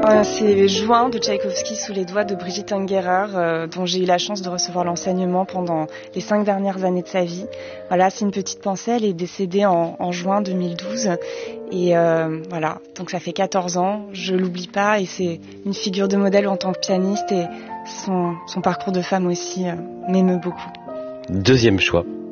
C'est Juin de Tchaïkovski sous les doigts de Brigitte Ungerer, dont j'ai eu la chance de recevoir l'enseignement pendant les 5 dernières années de sa vie. Voilà, c'est une petite pensée, elle est décédée en juin 2012. Et voilà, donc ça fait 14 ans, je l'oublie pas et c'est une figure de modèle en tant que pianiste et son parcours de femme aussi m'émeut beaucoup. Deuxième choix.